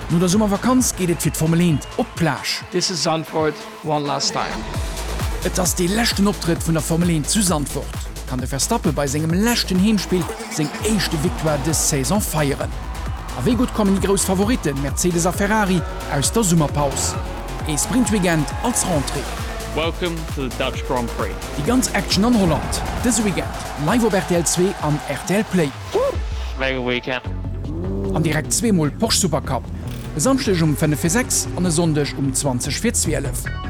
No der Sommervakanz geht et fir d'Formel 1 op Plage. This is Zandvoort one last time. Et ass de lächten Optritt vun der Formel 1 zu Zandvoort. Kann de Verstappe bei segem lächten Heemspiel seg éischchte Victoire des Saison feieren. Aéi gut kommen die gros Favoriten Mercedes a Ferrari aus der Summerpaus. E Sprintweekend als Rentrée. Welcome to the Dutch Grand Prix. Die ganz Action an Holland. Dese Weekend live op RTL 2 an RTL Play. Mega weekend. An direkt 2mal Porsche Supercup. Samstech um 5:06 an e Sondech um 20:12.